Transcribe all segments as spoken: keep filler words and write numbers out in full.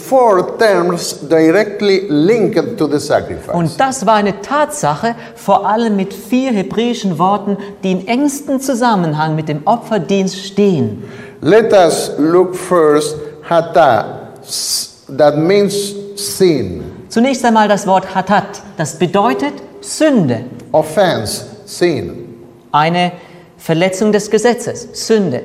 four terms directly linked to the sacrifice. Und das war eine Tatsache, vor allem mit vier hebräischen Worten, die in engstem Zusammenhang mit dem Opferdienst stehen. Let us look first Hatah, that means sin. Zunächst einmal das Wort Hatat, das bedeutet Sünde. Offense, sin. Eine Verletzung des Gesetzes, Sünde.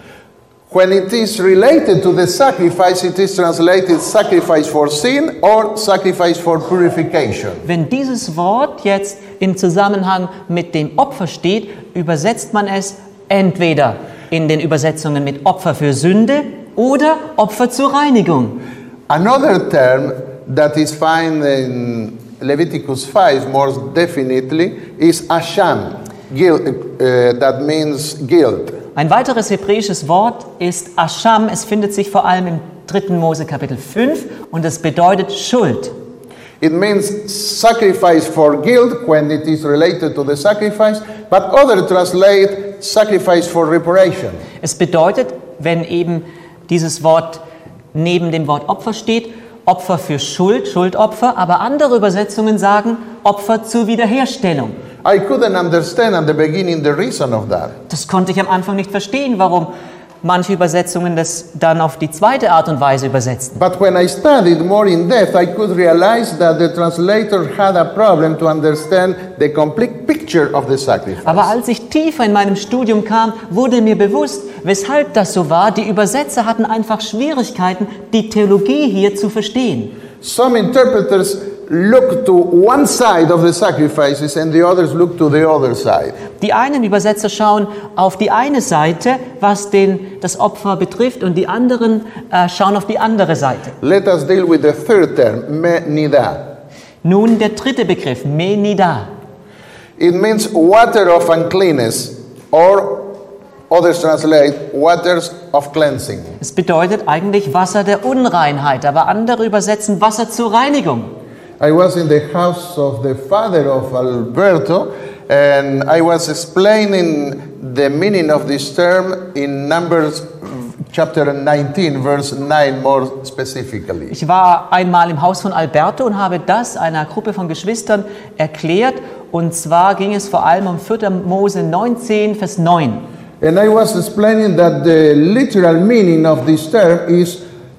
When it is related to the sacrifice, it is translated sacrifice for sin or sacrifice for purification. Wenn dieses Wort jetzt im Zusammenhang mit dem Opfer steht, übersetzt man es entweder in den Übersetzungen mit Opfer für Sünde oder Opfer zur Reinigung. Another term that is found in Leviticus five more definitely is asham, guilt, uh, that means guilt. Ein weiteres hebräisches Wort ist Asham. Es findet sich vor allem im dritten Mose Kapitel fünf und es bedeutet Schuld. It means sacrifice for guilt when it is related to the sacrifice, but others translate sacrifice for reparation. Es bedeutet, wenn eben dieses Wort neben dem Wort Opfer steht, Opfer für Schuld, Schuldopfer, aber andere Übersetzungen sagen Opfer zur Wiederherstellung. I couldn't understand at the beginning the reason of that. Das konnte ich am Anfang nicht verstehen, warum manche Übersetzungen das dann auf die zweite Art und Weise übersetzen. But when I studied more in depth, I could realize that the translator had a problem to understand the complete picture of the sacrifice. Aber als ich tiefer in meinem Studium kam, wurde mir bewusst, weshalb das so war. Die Übersetzer hatten einfach Schwierigkeiten, die Theologie hier zu verstehen. Some interpreters look to one side of the sacrifices and the others look to the other side. Die einen Übersetzer schauen auf die eine Seite, was den, das Opfer betrifft, und die anderen äh, schauen auf die andere Seite. Let us deal with the third term, me-nida. Nun der dritte Begriff, Menida. It means water of uncleanness, or others translate waters of cleansing. Es bedeutet eigentlich Wasser der Unreinheit, aber andere übersetzen Wasser zur Reinigung. I was in the house of the father of Alberto, and I was explaining the meaning of this term in Numbers chapter nineteen, verse nine more specifically. Ich war einmal im Haus von Alberto und habe das einer Gruppe von Geschwistern erklärt, und zwar ging es vor allem um vierter Mose neunzehn, Vers neun. And I was explaining that the literal meaning of this term is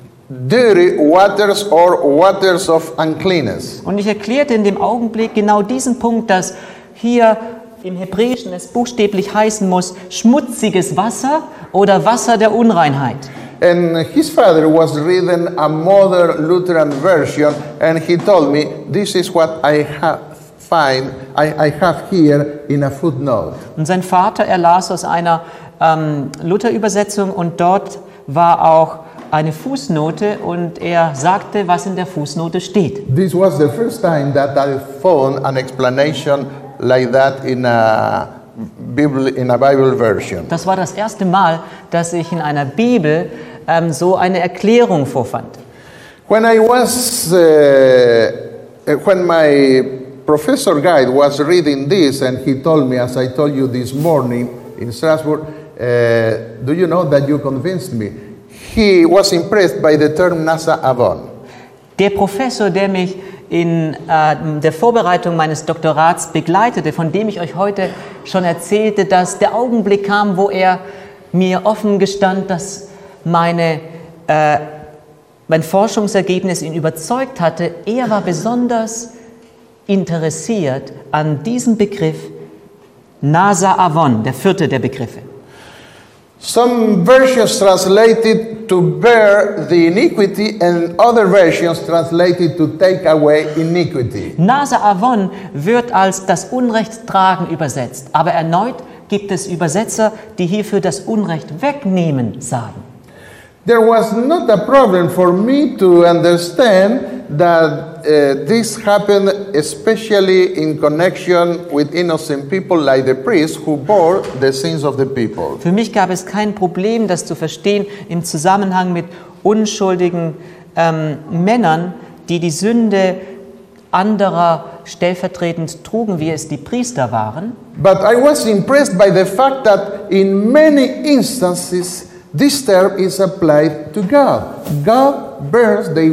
dirty waters or waters of uncleanness. Und ich erklärte in dem Augenblick genau diesen Punkt, dass hier im Hebräischen es buchstäblich heißen muss, schmutziges Wasser oder Wasser der Unreinheit. And his father was reading a modern Lutheran version, and he told me, this is what I have find, I, I have here in a footnote. Und sein Vater, er las aus einer ähm, Luther-Übersetzung, und dort war auch eine Fußnote, und er sagte, was in der Fußnote steht. This was the first time that I found an explanation like that in a Bible, in a Bible version. Das war das erste Mal, dass ich in einer Bibel ähm, so eine Erklärung vorfand. When I was, uh, when my professor guide was reading this, and he told me, as I told you this morning in Strasbourg, uh, do you know that you convinced me? He was impressed by the term Nasa Avon. Der Professor, der mich in äh, der Vorbereitung meines Doktorats begleitete, von dem ich euch heute schon erzählte, dass der Augenblick kam, wo er mir offen gestand, dass meine, äh, mein Forschungsergebnis ihn überzeugt hatte. Er war besonders interessiert an diesem Begriff Nasa Avon, der vierte der Begriffe. Some versions translated to bear the iniquity, and other versions translated to take away iniquity. Nasa Avon wird als das Unrecht tragen übersetzt, aber erneut gibt es Übersetzer, die hierfür das Unrecht wegnehmen sagen. There was not a problem for me to understand that uh, this happened especially in connection with innocent people like the priests who bore the sins of the people. Für mich gab es kein Problem, das zu verstehen im Zusammenhang mit unschuldigen ähm, Männern, die die Sünde anderer stellvertretend trugen, wie es die Priester waren. But I was impressed by the fact that in many instances this term is applied to God. God bears the